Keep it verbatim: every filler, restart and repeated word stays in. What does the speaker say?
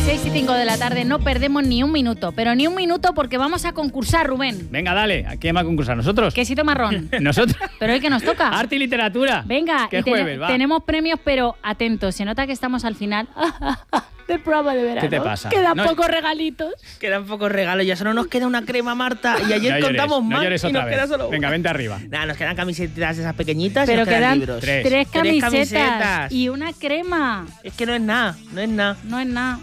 seis y cinco de la tarde, no perdemos ni un minuto, pero ni un minuto porque vamos a concursar, Rubén. Venga, dale, ¿a quién va a concursar? ¿Nosotros? Quesito marrón. ¿Nosotros? Pero el que nos toca. Arte y literatura. Venga, ¿Qué y jueves, ten- va? tenemos premios, pero atentos, se nota que estamos al final del programa de verano. ¿Qué te pasa? Quedan No- pocos regalitos. Quedan pocos regalos, ya solo nos queda una crema, Marta. Y ayer No llores, contamos no más llores y otra nos vez. queda solo Venga, una. vente arriba. Nada, nos quedan camisetas esas pequeñitas Pero y nos quedan quedan libros. Tres. tres Tres camisetas, camisetas. y una crema. Es que no es nada, no es nada. No es nada.